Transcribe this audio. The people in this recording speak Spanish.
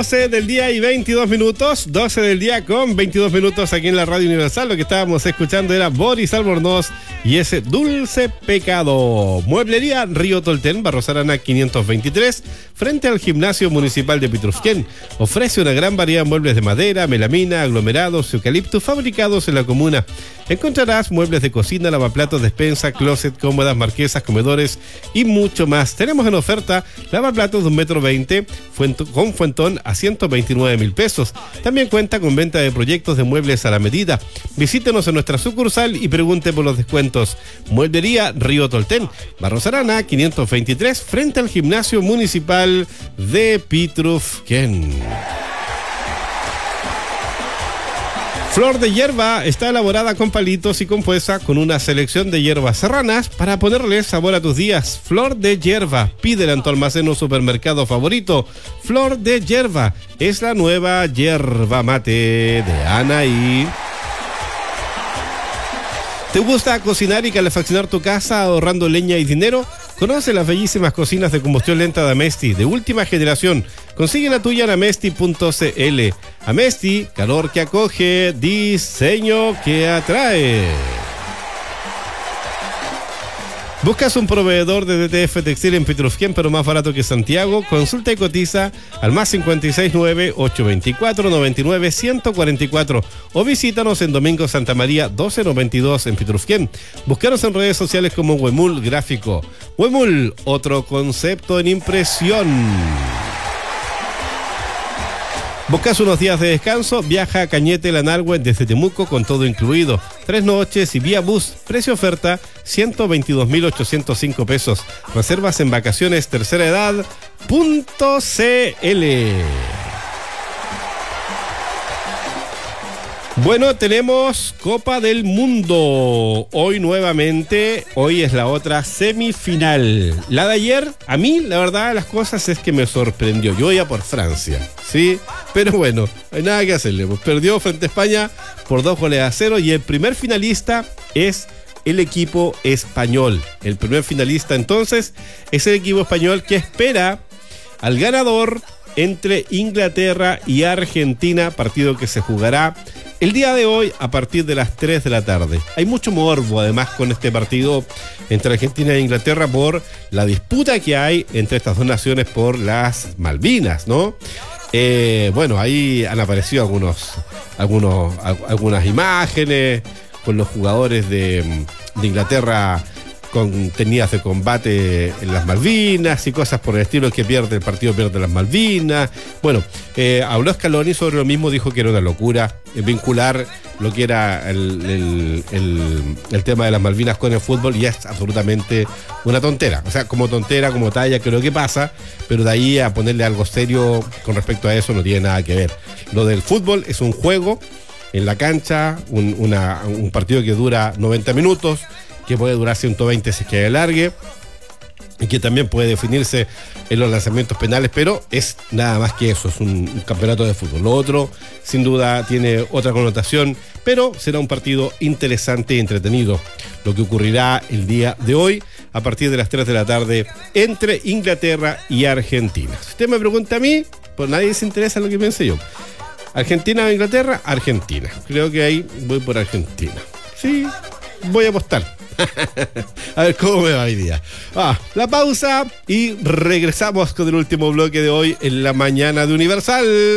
12 del día y 22 minutos, 12 del día con 22 minutos aquí en la Radio Universal. Lo que estábamos escuchando era Boris Albornoz y ese Dulce Pecado. Mueblería Río Tolten, Barros Arana 523, frente al Gimnasio Municipal de Pitrufquén. Ofrece una gran variedad de muebles de madera, melamina, aglomerados, eucaliptus fabricados en la comuna. Encontrarás muebles de cocina, lavaplatos, despensa, closet, cómodas, marquesas, comedores y mucho más. Tenemos en oferta lavaplatos de 1,20 m con fuentón a 129.000 pesos. También cuenta con venta de proyectos de muebles a la medida. Visítenos en nuestra sucursal y pregunte por los descuentos. Mueblería Río Tolten, Barros Arana 523, frente al Gimnasio Municipal de Pitrufquén. Flor de hierba está elaborada con palitos y compuesta con una selección de hierbas serranas para ponerle sabor a tus días. Flor de hierba, pídela en tu almacén o supermercado favorito. Flor de hierba es la nueva yerba mate de Anaí. ¿Te gusta cocinar y calefaccionar tu casa ahorrando leña y dinero? Conoce las bellísimas cocinas de combustión lenta de Amesti, de última generación. Consigue la tuya en amesti.cl. Amesti, calor que acoge, diseño que atrae. ¿Buscas un proveedor de DTF Textil en Pitrufquén, pero más barato que Santiago? Consulta y cotiza al más 569-824-99-144 o visítanos en Domingo Santa María 1292 en Pitrufquén. Búscanos en redes sociales como Huemul Gráfico. Huemul, otro concepto en impresión. ¿Buscas unos días de descanso? Viaja a Cañete Lanalhue desde Temuco con todo incluido. 3 noches y vía bus. Precio oferta 122.805 pesos. Reservas en vacaciones tercera edad.cl. Bueno, tenemos Copa del Mundo. Hoy nuevamente, hoy es la otra semifinal. La de ayer, a mí, la verdad de las cosas es que me sorprendió. Yo iba por Francia, ¿sí? Pero bueno, no hay nada que hacerle. Pues perdió frente a España por 2-0 y el primer finalista es el equipo español. El primer finalista entonces es el equipo español que espera al ganador entre Inglaterra y Argentina, partido que se jugará el día de hoy a partir de las 3 de la tarde. Hay mucho morbo además con este partido entre Argentina e Inglaterra por la disputa que hay entre estas dos naciones por las Malvinas, ¿no? Bueno, ahí han aparecido algunas imágenes con los jugadores de Inglaterra con tenidas de combate en las Malvinas y cosas por el estilo, que pierde el partido, pierde las Malvinas. Bueno, habló Scaloni sobre lo mismo, dijo que era una locura vincular lo que era el tema de las Malvinas con el fútbol, y es absolutamente una tontera. O sea, como tontera, como talla, creo que pasa, pero de ahí a ponerle algo serio con respecto a eso no tiene nada que ver. Lo del fútbol es un juego en la cancha, un partido que dura 90 minutos, que puede durar 120 si es que alargue, y que también puede definirse en los lanzamientos penales, pero es nada más que eso, es un campeonato de fútbol. Lo otro, sin duda, tiene otra connotación, pero será un partido interesante y entretenido, lo que ocurrirá el día de hoy a partir de las 3 de la tarde entre Inglaterra y Argentina. Si usted me pregunta a mí, pues nadie se interesa en lo que piense yo. Argentina o Inglaterra, Argentina. Creo que ahí voy por Argentina. Sí, voy a apostar. A ver cómo me va hoy día. La pausa y regresamos con el último bloque de hoy en la mañana de Universal.